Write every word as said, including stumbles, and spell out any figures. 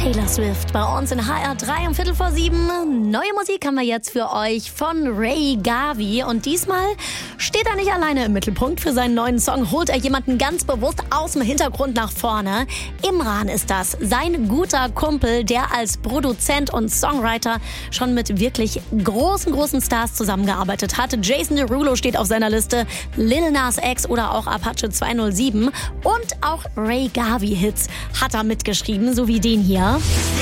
Taylor Swift bei uns in H R drei um Viertel vor sieben. Neue Musik haben wir jetzt für euch von Ray Gavi. Und diesmal steht er nicht alleine im Mittelpunkt. Für seinen neuen Song holt er jemanden ganz bewusst aus dem Hintergrund nach vorne. Imran ist das, sein guter Kumpel, der als Produzent und Songwriter schon mit wirklich großen, großen Stars zusammengearbeitet hat. Jason Derulo steht auf seiner Liste, Lil Nas X oder auch Apache zweihundertsieben. Und auch Ray Gavi-Hits hat er mitgeschrieben, so wie den hier.